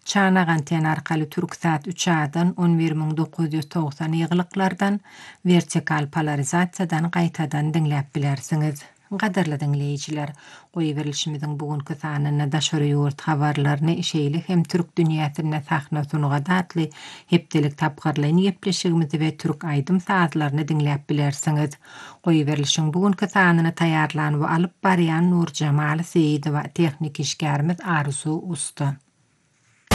Çanagan ten arkaly Türksat 3 adan 11990 ýygylyklardan vertikal polarizasiýadan gaýtadan diňläp bilersiňiz. Gaderli dinleýijiler, goýuberilişimiziň bugünkü sanyna daşary ýurt habarlaryny şeýle hem türk dünýäsine sahna sunuga datly hepdelik tapgyrlyny gepleşigimizi we türk aýdym sazlaryny diňläp bilersiňiz. Goýuberilişiň bugünkü sanyny taýýarlanyp alyp barýan Nurjamal Seýidowa, tehnik işgärimiz Arzu Usta.